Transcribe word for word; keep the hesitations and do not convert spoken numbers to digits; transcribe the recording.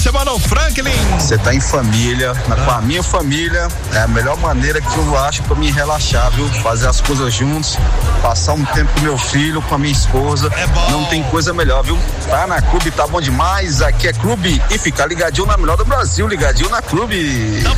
você, mano, Franklin. Você tá em família, na, com a minha família, é a melhor maneira que eu acho pra me relaxar, viu? Fazer as coisas juntos, passar um tempo com meu filho, com a minha esposa. É bom. Não tem coisa melhor, viu? Tá na Clube, tá bom demais. Aqui é Clube e ficar ligadinho na melhor do Brasil, ligadinho na Clube.